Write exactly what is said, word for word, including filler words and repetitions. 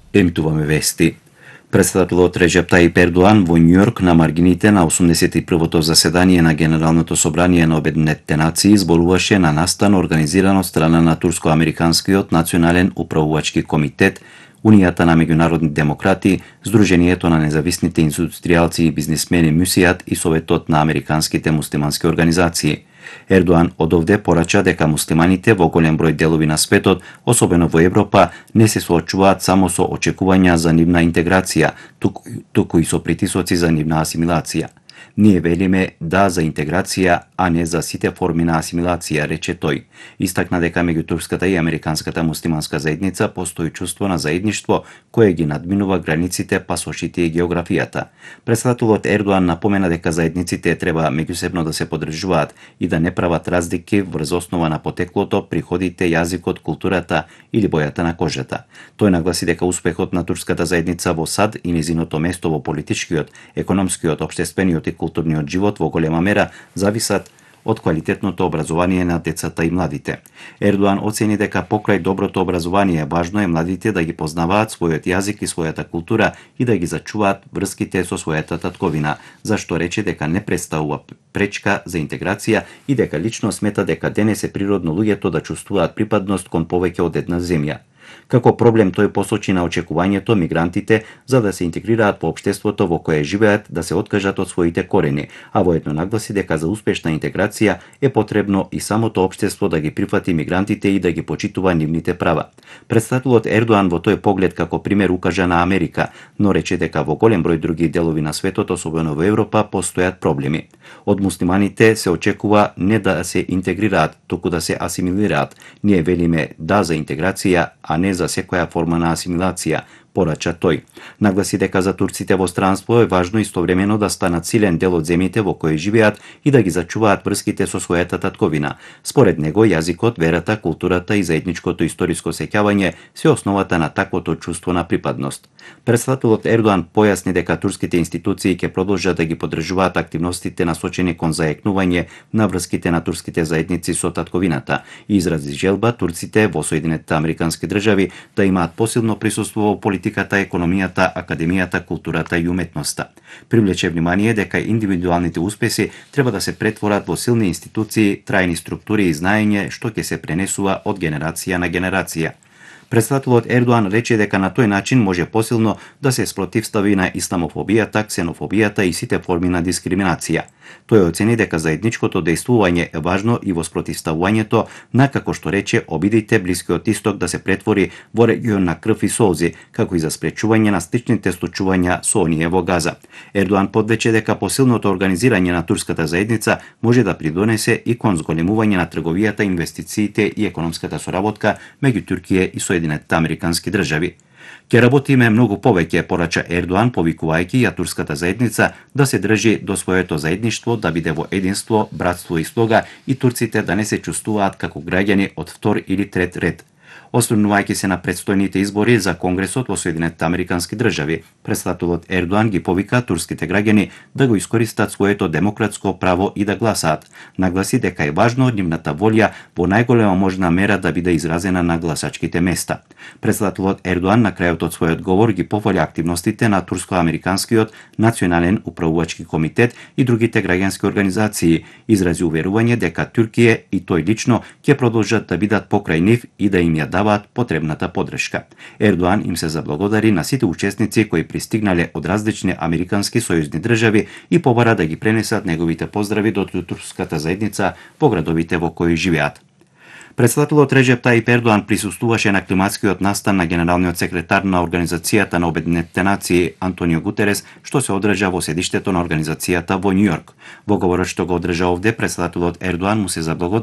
Емитуваме вести. Председателот Реджеп Таип Ердоан во Њујорк на маргините на осумдесет и првото заседание на Генералното собрание на Обединетите нации зборуваше на настан организиран од страна на Турско-Американскиот национален управувачки комитет, Унијата на меѓународни демократи, Сдруженијето на независните индустријалци и бизнисмени Мусијат и Советот на американските муслимански организации. Ердоан одовде порача дека муслиманите во голем број делови на светот, особено во Европа, не се соочуваат само со очекувања за нивна интеграција, туку, туку и со притисоци за нивна асимилација. Ние велиме да за интеграција, а не за сите форми на асимилација, рече тој. Истакна дека меѓу турската и американската муслиманска заедница постои чувство на заедништво кое ги надминува границите, пасошите и географијата. Председателот Ердоан напомена дека заедниците треба меѓусебно да се поддржуваат и да не прават разлики врз основа на потеклото, приходите, јазикот, културата или бојата на кожата. Тој нагласи дека успехот на турската заедница во САД и незиното место во политичкиот, економскиот, општествениот и културниот живот во голема мера зависат од квалитетното образование на децата и младите. Ердоан оцени дека покрај доброто образование важно е младите да ги познаваат својот јазик и својата култура и да ги зачуваат врските со својата татковина, зашто рече дека не представува пречка за интеграција и дека лично смета дека денес е природно луѓето да чувствуваат припадност кон повеќе од една земја. Како проблем тој посочи на очекувањето мигрантите за да се интегрираат по општеството во кое живеат да се откажат од своите корени, а воедно нагласи дека за успешна интеграција е потребно и самото општество да ги прифати мигрантите и да ги почитува нивните права. Председателот Ердоан во тој поглед како пример укажа на Америка, но рече дека во голем број други делови на светот, особено во Европа, постојат проблеми. Од муслиманите се очекува не да се интегрираат, туку да се асимилираат. Ние велиме да за интеграција, а не за секоја форма на асимилација, порача тој. Нагласи дека за турците во странство е важно истовремено да станат силен дел од земјите во кои живеат и да ги зачуваат врските со својата татковина. Според него, јазикот, верата, културата и заедничкото историско сеќавање се основата на таквото чувство на припадност. Председателот Ердоан појасни дека турските институции ќе продолжат да ги поддржуваат активностите насочени кон заекнување на врските на турските заедници со татковината и изрази желба турците во Соединетите Американски држави да имаат посилно присуство во политиката, економијата, академијата, културата и уметноста. Привлече внимание дека индивидуалните успеси треба да се претворат во силни институции, трајни структури и знаење што ќе се пренесува од генерација на генерација. Председателот Ердоан рече дека на тој начин може посилно да се спротивстави на исламофобијата, ксенофобијата и сите форми на дискриминација. Тој оцени дека заедничкото дејствување е важно и во спротивставувањето на, како што рече, обидите Блискиот Исток да се претвори во регион на крв и солзи, како и за спречување на сличните случувања со оние во Газа. Ердоан подвече дека посилното организирање на турската заедница може да придонесе и кон зголемување на трговијата, инвестициите и економската соработка меѓу Туркија и Соединетите Американски држави. Ќе работиме многу повеќе, порача Ердоан, повикувајќи ја турската заедница да се држи до своето заедништво, да биде во единство, братство и слога и турците да не се чувствуваат како граѓани од втор или трет ред. Осврнувајќи се на предстојните избори за Конгресот во Соединетите Американски држави, председателот Ердоан ги повика турските граѓани да го искористат своето демократско право и да гласаат. Нагласи дека е важно нивната волја во најголема можна мера да биде изразена на гласачките места. Председателот Ердоан на крајот од својот говор ги пофали активностите на Турско-Американскиот национален управувачки комитет и другите граѓански организации, изрази уверување дека Туркија и тој лично ќе продолжат да бидат покрај нив и да им ја даваат потребната поддршка. Ердоан им се заблагодари на сите учесници кои пристигнале од различни американски сојузни држави и побара да ги пренесат неговите поздрави до турската заедница во градовите во кои живеат. Председателот Реджеп Таип Ердоан присуствуваше на климатскиот настан на генералниот секретар на Организацијата на Обединетите нации Антонио Гутерес, што се одржа во седиштето на организацијата во Њујорк. Во говорот што го одржа овде, председателот Ердоан му се заблагодари